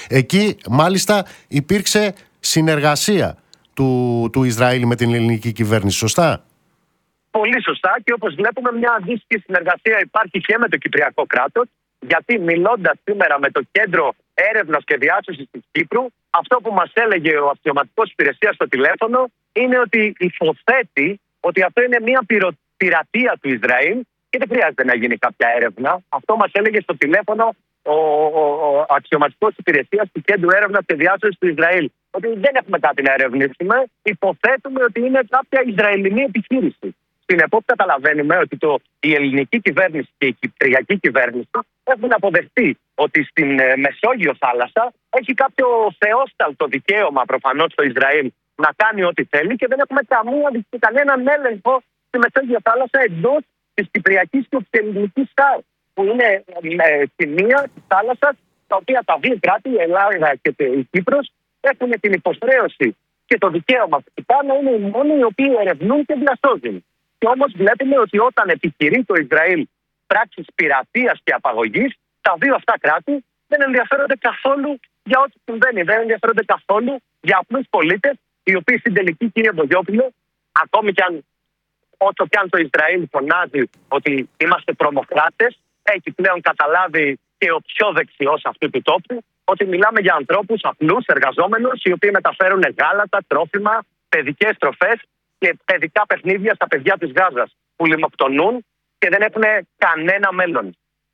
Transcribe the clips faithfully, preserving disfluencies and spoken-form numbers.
Εκεί μάλιστα υπήρξε συνεργασία του, του Ισραήλ με την ελληνική κυβέρνηση, σωστά? Πολύ σωστά, και όπως βλέπουμε μια αντίστοιχη συνεργασία υπάρχει και με το Κυπριακό κράτος, γιατί μιλώντας σήμερα με το Κέντρο Έρευνας και Διάσωσης της Κύπρου, αυτό που μας έλεγε ο αξιωματικός υπηρεσίας στο τηλέφωνο είναι ότι υποθέτει ότι αυτό είναι μια πυρο... πειρατεία του Ισραήλ και δεν χρειάζεται να γίνει κάποια έρευνα. Αυτό μας έλεγε στο τηλέφωνο ο, ο, ο αξιωματικός υπηρεσίας του Κέντρου Έρευνας και Διάσωσης του Ισραήλ. Ότι δεν έχουμε κάτι να ερευνήσουμε, υποθέτουμε ότι είναι κάποια Ισραηλινή επιχείρηση. Συνεπώς καταλαβαίνουμε ότι το, η ελληνική κυβέρνηση και η κυπριακή κυβέρνηση έχουν αποδεχτεί ότι στην ε, Μεσόγειο θάλασσα έχει κάποιο θεόσταλτο δικαίωμα προφανώς στο Ισραήλ να κάνει ό,τι θέλει, και δεν έχουμε καμία, κανέναν έλεγχο στη Μεσόγειο θάλασσα εντός της κυπριακής και της ελληνικής θάλασσας, που είναι ε, σημεία της θάλασσας τα οποία τα δύο κράτη, η Ελλάδα και η Κύπρος, έχουν την υποχρέωση και το δικαίωμα φυσικά να είναι οι μόνοι οι οποίοι ερευνούν και διασώζουν. Και όμως βλέπουμε ότι όταν επιχειρεί το Ισραήλ πράξεις πειρατείας και απαγωγής, τα δύο αυτά κράτη δεν ενδιαφέρονται καθόλου για ό,τι συμβαίνει. Δεν ενδιαφέρονται καθόλου για απλούς πολίτες, οι οποίοι στην τελική, κύριε Μπογιόπουλο, ακόμη κι αν όσο κι αν το Ισραήλ φωνάζει ότι είμαστε τρομοκράτες, έχει πλέον καταλάβει και ο πιο δεξιός αυτού του τόπου ότι μιλάμε για ανθρώπους απλούς, εργαζόμενους, οι οποίοι μεταφέρουν γάλατα, τρόφιμα, παιδικές τροφές και παιδικά παιχνίδια στα παιδιά της Γάζας, που λιμοκτονούν και δεν έχουν κανένα μέλλον.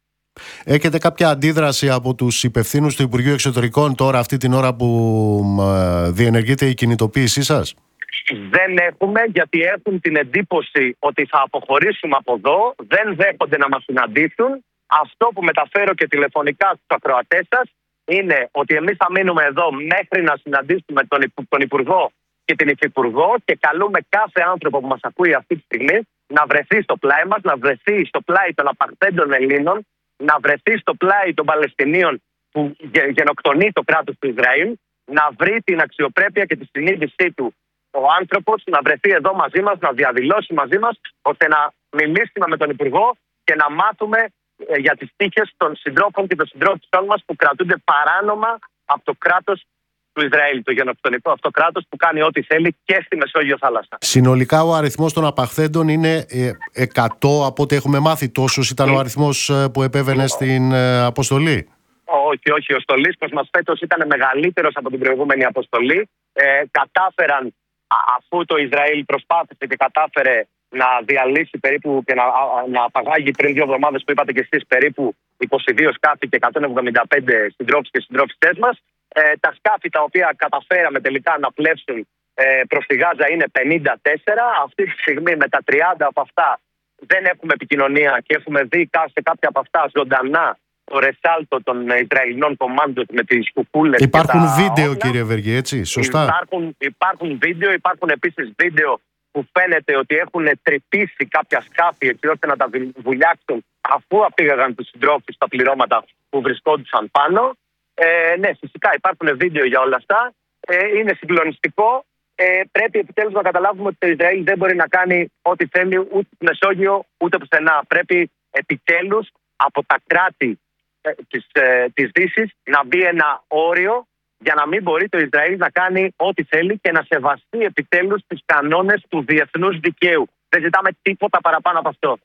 Έχετε κάποια αντίδραση από τους υπευθύνους του Υπουργείου Εξωτερικών τώρα, αυτή την ώρα που διενεργείται η κινητοποίησή σας? Δεν έχουμε, γιατί έχουν την εντύπωση ότι θα αποχωρήσουμε από εδώ, δεν δέχονται να μας συναντήσουν. Αυτό που μεταφέρω και τηλεφωνικά στους ακροατές σας είναι ότι εμείς θα μείνουμε εδώ μέχρι να συναντήσουμε τον, τον Υπουργό και την Υφυπουργό, και καλούμε κάθε άνθρωπο που μας ακούει αυτή τη στιγμή να βρεθεί στο πλάι μας, να βρεθεί στο πλάι των απαχθέντων Ελλήνων, να βρεθεί στο πλάι των Παλαιστινίων που γενοκτονεί το κράτος του Ισραήλ, να βρει την αξιοπρέπεια και τη συνείδησή του ο άνθρωπος, να βρεθεί εδώ μαζί μας, να διαδηλώσει μαζί μας, ώστε να μιλήσουμε με τον Υπουργό και να μάθουμε ε, για τις τύχες των συντρόφων και των συντρόφων μας που κρατούνται παράνομα από το κράτος του Ισραήλ, το γενοκτονικό αυτό κράτος που κάνει ό,τι θέλει και στη Μεσόγειο θάλασσα. Συνολικά ο αριθμός των απαχθέντων είναι ε, εκατό από ό,τι έχουμε μάθει. Τόσος ήταν ο αριθμός ε, που επέβαινε στην ε, αποστολή? Όχι, όχι. Ο στολίσκος μας φέτος ήταν μεγαλύτερος από την προηγούμενη αποστολή. Ε, κατάφεραν, αφού το Ισραήλ προσπάθησε και κατάφερε να διαλύσει περίπου και να, να απαγάγει πριν δύο εβδομάδες που είπατε και εσείς περίπου είκοσι δύο σκάφη και εκατόν εβδομήντα πέντε συντρόφους και συντρόφισσές μας. Ε, τα σκάφη τα οποία καταφέραμε τελικά να πλεύσουν ε, προς τη Γάζα είναι πενήντα τέσσερα. Αυτή τη στιγμή με τα τριάντα από αυτά δεν έχουμε επικοινωνία και έχουμε δει σε κάποια από αυτά ζωντανά το ρεσάλτο των Ισραηλινών κομμάντων με τις κουκούλες. Υπάρχουν και τα βίντεο, όλα. Κύριε Βεργή, έτσι, σωστά? Υπάρχουν, υπάρχουν βίντεο, υπάρχουν επίσης βίντεο που φαίνεται ότι έχουν τρυπήσει κάποια σκάφη έτσι ώστε να τα βουλιάξουν αφού απήγαγαν τους συντρόφους στα πληρώματα που βρισκόντουσαν πάνω. Ε, ναι, φυσικά υπάρχουν βίντεο για όλα αυτά. Ε, είναι συγκλονιστικό. Ε, πρέπει επιτέλους να καταλάβουμε ότι το Ισραήλ δεν μπορεί να κάνει ό,τι θέλει ούτε στη Μεσόγειο ούτε πουθενά. Πρέπει επιτέλους από τα κράτη ε, της, ε, της Δύσης να μπει ένα όριο για να μην μπορεί το Ισραήλ να κάνει ό,τι θέλει και να σεβαστεί επιτέλους τους κανόνες του διεθνούς δικαίου. Δεν ζητάμε τίποτα παραπάνω από αυτό.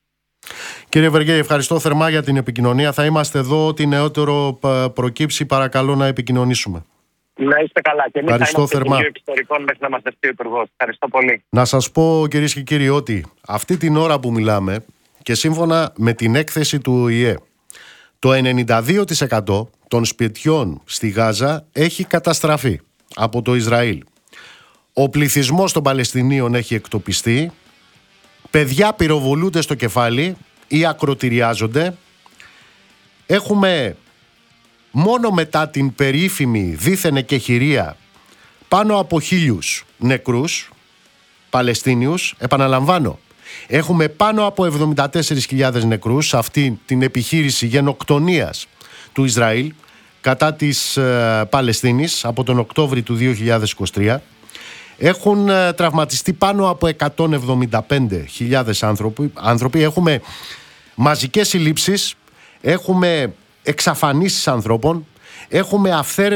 Κύριε Βεργέ, ευχαριστώ θερμά για την επικοινωνία. Θα είμαστε εδώ, ό,τι νεότερο προκύψει, παρακαλώ να επικοινωνήσουμε. Να είστε καλά. Και εμείς ευχαριστώ θα θερμά. Εξωτερικών μέχρι να μας δεχτεί ο Υπουργός. Ευχαριστώ πολύ. Να σας πω, κυρίες και κύριοι, ότι αυτή την ώρα που μιλάμε και σύμφωνα με την έκθεση του Ο Η Ε, το ενενήντα δύο τοις εκατό των σπιτιών στη Γάζα έχει καταστραφεί από το Ισραήλ. Ο πληθυσμός των Παλαιστινίων έχει εκτοπιστεί. Παιδιά πυροβολούνται στο κεφάλι ή ακροτηριάζονται. Έχουμε μόνο μετά την περίφημη δίθεν εκεχηρία πάνω από χίλιους νεκρούς Παλαιστίνιους. Επαναλαμβάνω, έχουμε πάνω από εβδομήντα τέσσερις χιλιάδες νεκρούς σε αυτή την επιχείρηση γενοκτονίας του Ισραήλ κατά της ε, Παλαιστίνης από τον Οκτώβρη του δύο χιλιάδες είκοσι τρία. Έχουν ε, τραυματιστεί πάνω από εκατόν εβδομήντα πέντε χιλιάδες άνθρωποι, άνθρωποι. Έχουμε μαζικές συλλήψεις, έχουμε εξαφανίσεις ανθρώπων, έχουμε αυθαίρετες